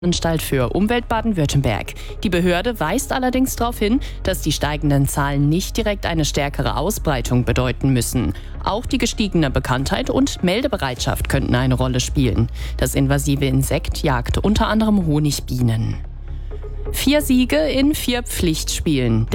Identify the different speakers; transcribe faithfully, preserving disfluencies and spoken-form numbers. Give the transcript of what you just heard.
Speaker 1: Anstalt für Umwelt Baden-Württemberg. Die Behörde weist allerdings darauf hin, dass die steigenden Zahlen nicht direkt eine stärkere Ausbreitung bedeuten müssen. Auch die gestiegene Bekanntheit und Meldebereitschaft könnten eine Rolle spielen. Das invasive Insekt jagt unter anderem Honigbienen. Vier Siege in vier Pflichtspielen.